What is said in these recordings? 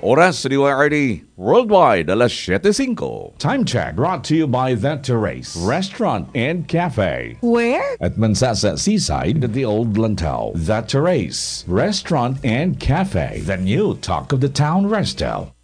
Oras sa DYRD Worldwide, alas 7:05. Time check brought to you by The Terrace Restaurant and Cafe. Where? At Mansasa Seaside at the Old Lantau. The Terrace Restaurant and Cafe. The new talk of the town resto.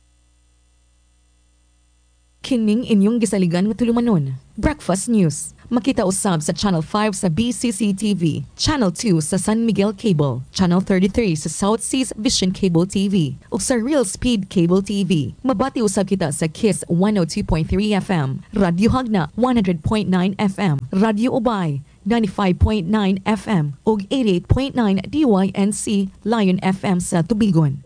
Kining inyong gisaligan nga tulumanon. Breakfast News. Makita usab sa Channel 5 sa BCC-TV, Channel 2 sa San Miguel Cable, Channel 33 sa South Seas Vision Cable TV, ug sa Real Speed Cable TV. Mabati usab kita sa Kiss 102.3 FM, Radyo Hagna 100.9 FM, Radyo Ubay 95.9 FM ug 88.9 DYNC Lion FM sa Tubigon.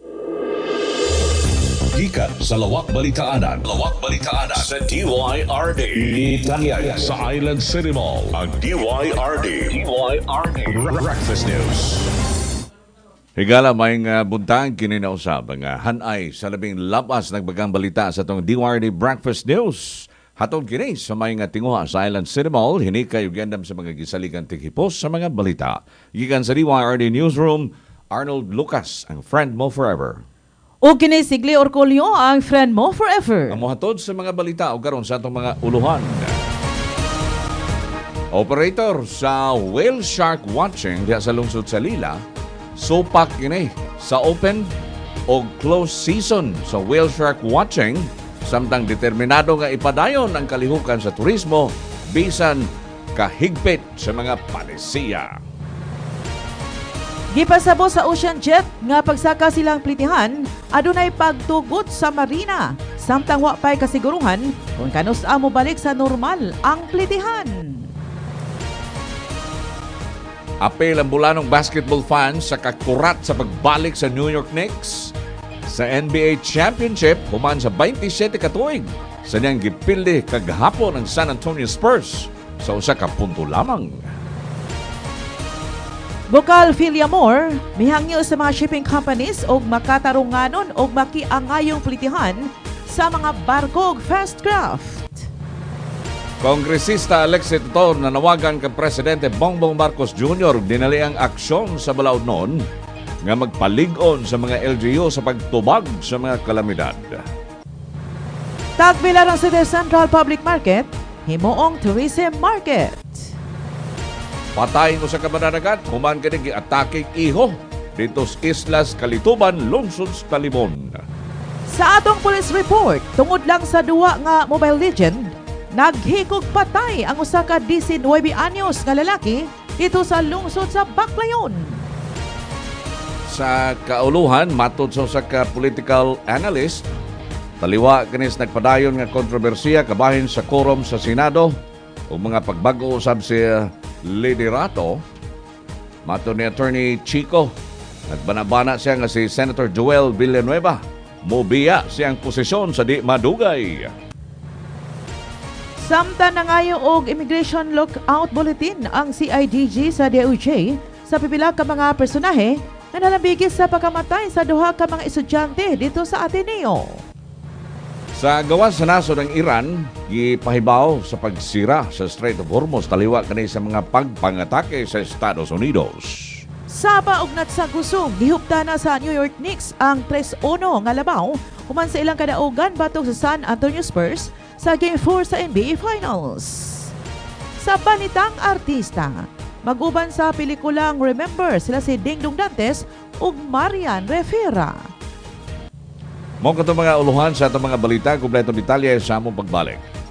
Gikan sa Lawak Balitaanan sa DYRD. Italian sa Island City Mall. Ang DYRD Breakfast News. Higala may buntang kininausab nga hanay sa labing labas nagbagang balita sa itong DYRD Breakfast News. Hatod kini sa may nga tinguha sa Island City Mall, hinika yung gandam sa mga gisaligan tighipos sa mga balita. Gikan sa DYRD Newsroom, Arnold Lucas, ang friend mo forever. O kinisigli Orcolio, ang friend mo forever. Ang muhatod sa mga balita o karon sa itong mga uluhan. Operator sa whale shark watching diya sa lungsod sa Lila, supak kini sa open o closed season sa whale shark watching, samtang determinado nga ipadayon ang kalihukan sa turismo bisan kahigpit sa mga palisiya. Gipasabo sa Ocean Jet nga pagsaka silang plitihan, adunay pagtugot sa marina. Samtang wa pay kasiguruhan kung kanus-a mo balik sa normal ang plitihan. Apel ang bulanong basketball fans sa kakurat sa pagbalik sa New York Knicks sa NBA Championship human sa 27 ka tuig. Sa niyang gipildi kagahapon ang San Antonio Spurs sa usa ka punto lamang. Bukal Filiamore, mihangyo sa mga shipping companies og makatarunganon og makiangayong plitihan sa mga barko ug fast craft. Kongresista Alexis Tor nanawagan kay Presidente Bongbong Marcos Jr. dinali ang aksyon sa balaod noon nga magpalig-on sa mga LGU sa pagtubag sa mga kalamidad. Tagbilar ang City Central Public Market, himuong tourism market. Patay mo sa kabananagat, human ka nang i-atake iho dito sa Islas Kalituban, lungsod sa Talimon. Sa atong police report, tungod lang sa duwa nga Mobile Legend, naghikog patay ang usa ka 19 anyos nga lalaki dito sa lungsod sa Baclayon. Sa kauluhan, matod sa usa ka political analyst, taliwa kanis nagpadayon nga kontrobersiya kabahin sa quorum sa Senado o mga pagbago usab si liderato. Matod ni Attorney Chico, nagbanabana siya nga si Senator Joel Villanueva mobiya siyang posisyon sa di madugay. Samtang nangayo og immigration lookout bulletin ang CIDG sa DOJ sa pipila ka mga personahe na nalambigis sa pagkamatay sa duha ka mga estudyante dito sa Ateneo. Sa gawas sa nasod ng Iran, gipahibaw sa pagsira sa Strait of Hormuz taliwa kani sa mga pagpangatake sa Estados Unidos. Saba og sa gusog, gihupta na sa New York Knicks ang 3-1 nga labaw human sa ilang kadaugan batok sa San Antonio Spurs sa Game 4 sa NBA Finals. Sa balitang artista, mag-uban sa pelikulang Remember sila si Dingdong Dantes ug Marian Rivera. Mo kato mga uluhan sa atong mga balita, kumpletong detalye sa among pagbalik.